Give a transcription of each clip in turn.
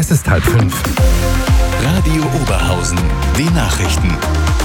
Es ist 4:30. Radio Oberhausen, die Nachrichten.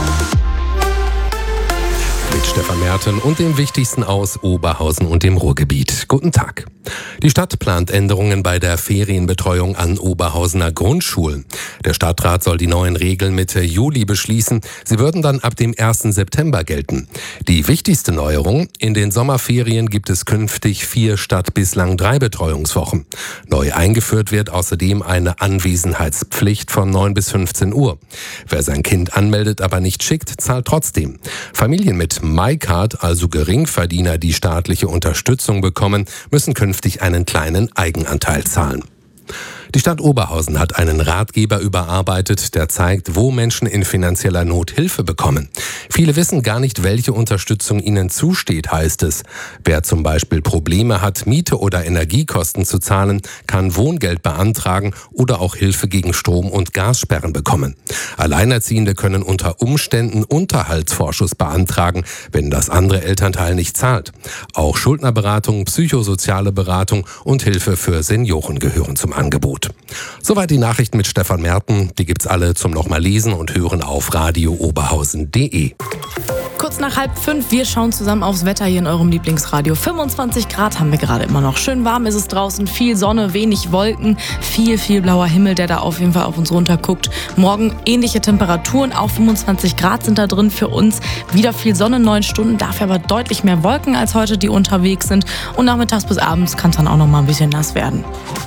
Mit Stefan Merten und dem Wichtigsten aus Oberhausen und dem Ruhrgebiet. Guten Tag. Die Stadt plant Änderungen bei der Ferienbetreuung an Oberhausener Grundschulen. Der Stadtrat soll die neuen Regeln Mitte Juli beschließen. Sie würden dann ab dem 1. September gelten. Die wichtigste Neuerung: in den Sommerferien gibt es künftig 4 statt bislang 3 Betreuungswochen. Neu eingeführt wird außerdem eine Anwesenheitspflicht von 9 bis 15 Uhr. Wer sein Kind anmeldet, aber nicht schickt, zahlt trotzdem. Familien mit MyCard, also Geringverdiener, die staatliche Unterstützung bekommen, müssen künftig einen kleinen Eigenanteil zahlen. Die Stadt Oberhausen hat einen Ratgeber überarbeitet, der zeigt, wo Menschen in finanzieller Not Hilfe bekommen. Viele wissen gar nicht, welche Unterstützung ihnen zusteht, heißt es. Wer zum Beispiel Probleme hat, Miete oder Energiekosten zu zahlen, kann Wohngeld beantragen oder auch Hilfe gegen Strom- und Gassperren bekommen. Alleinerziehende können unter Umständen Unterhaltsvorschuss beantragen, wenn das andere Elternteil nicht zahlt. Auch Schuldnerberatung, psychosoziale Beratung und Hilfe für Senioren gehören zum Angebot. Soweit die Nachrichten mit Stefan Merten. Die gibt's alle zum nochmal lesen und hören auf radiooberhausen.de. Kurz nach 4:30, wir schauen zusammen aufs Wetter hier in eurem Lieblingsradio. 25 Grad haben wir gerade immer noch. Schön warm ist es draußen, viel Sonne, wenig Wolken, viel blauer Himmel, der da auf jeden Fall auf uns runter guckt. Morgen ähnliche Temperaturen, auch 25 Grad sind da drin für uns. Wieder viel Sonne, 9 Stunden, dafür aber deutlich mehr Wolken als heute, die unterwegs sind. Und nachmittags bis abends kann es dann auch noch mal ein bisschen nass werden.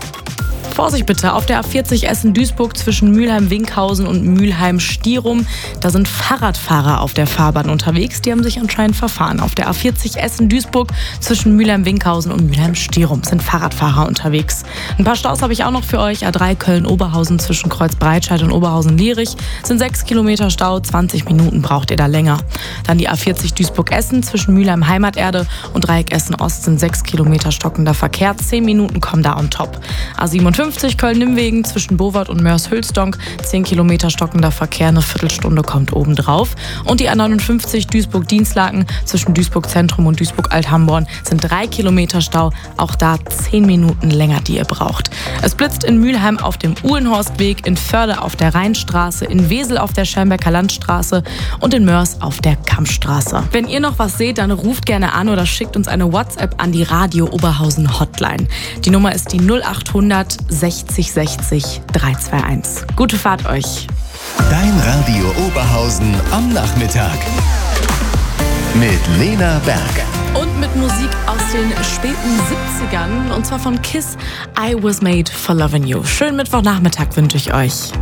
Vorsicht bitte, auf der A40 Essen-Duisburg zwischen Mülheim-Winkhausen und Mülheim-Stierum. Da sind Fahrradfahrer auf der Fahrbahn unterwegs, die haben sich anscheinend verfahren. Auf der A40 Essen-Duisburg zwischen Mülheim-Winkhausen und Mülheim-Stierum sind Fahrradfahrer unterwegs. Ein paar Staus habe ich auch noch für euch. A3 Köln-Oberhausen zwischen Kreuz-Breitscheid und Oberhausen-Lierich sind 6 Kilometer Stau, 20 Minuten braucht ihr da länger. Dann die A40 Duisburg-Essen zwischen Mülheim-Heimaterde und Dreieck Essen-Ost sind 6 Kilometer stockender Verkehr, 10 Minuten kommen da on top. A57 Köln-Nimmwegen zwischen Bovard und Mörs-Hülsdonk, 10 Kilometer stockender Verkehr, eine Viertelstunde kommt obendrauf. Und die A59 Duisburg-Dienstlaken zwischen Duisburg-Zentrum und Duisburg-Althamborn sind 3 Kilometer Stau, auch da 10 Minuten länger, die ihr braucht. Es blitzt in Mülheim auf dem Uhlenhorstweg, in Förde auf der Rheinstraße, in Wesel auf der Schermbecker Landstraße und in Mörs auf der Kampfstraße. Wenn ihr noch was seht, dann ruft gerne an oder schickt uns eine WhatsApp an die Radio Oberhausen Hotline. Die Nummer ist die 0800 60 60 321. Gute Fahrt euch. Dein Radio Oberhausen am Nachmittag. Mit Lena Berg. Und mit Musik aus den späten 70ern. Und zwar von Kiss, I Was Made for Loving You. Schönen Mittwochnachmittag wünsche ich euch.